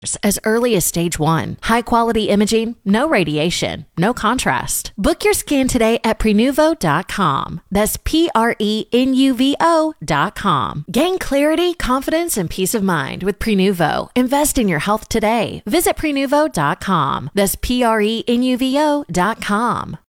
as early as stage 1. High-quality imaging, no radiation, no contrast. Book your scan today at Prenuvo.com. That's Prenuvo.com. Gain clarity, confidence, and peace of mind with Prenuvo. Invest in your health today. Visit Prenuvo.com. That's Prenuvo.com.